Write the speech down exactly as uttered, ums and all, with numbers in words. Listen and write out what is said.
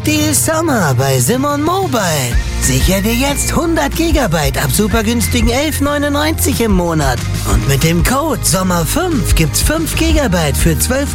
Deal Sommer bei Simon Mobile. Sicher dir jetzt hundert Gigabyte ab super günstigen elf neunundneunzig im Monat. Und mit dem Code Sommer fünf gibt's fünf Gigabyte für zwölf